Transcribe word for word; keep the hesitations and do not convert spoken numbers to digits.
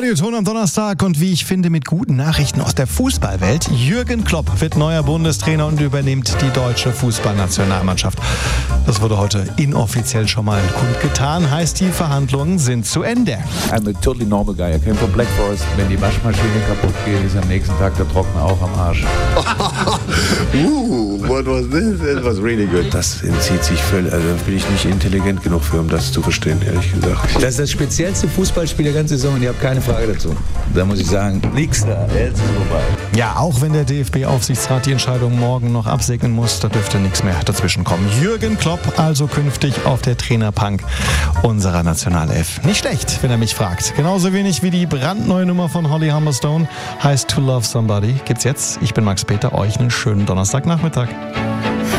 Radioton am Donnerstag und wie ich finde mit guten Nachrichten aus der Fußballwelt. Jürgen Klopp wird neuer Bundestrainer und übernimmt die deutsche Fußballnationalmannschaft. Das wurde heute inoffiziell schon mal kundgetan, heißt die Verhandlungen sind zu Ende. I'm a totally normal guy. I came from Black Forest. Wenn die Waschmaschine kaputt geht, ist am nächsten Tag der Trockner auch am Arsch. uh, what was this? It was really good. Das entzieht sich völlig. Also bin ich nicht intelligent genug für, um das zu verstehen, ehrlich gesagt. Das ist das speziellste Fußballspiel der ganzen Saison und ich habe keine Frage dazu. Da muss ich sagen, nix da, jetzt ist vorbei. Ja, auch wenn der D F B-Aufsichtsrat die Entscheidung morgen noch absegnen muss, da dürfte nichts mehr dazwischen kommen. Jürgen Klopp also künftig auf der Trainerbank unserer Nationalelf. Nicht schlecht, wenn er mich fragt. Genauso wenig wie die brandneue Nummer von Holly Humberstone heißt To Love Somebody. Gibt's jetzt. Ich bin Max Peter, euch einen schönen Donnerstagnachmittag.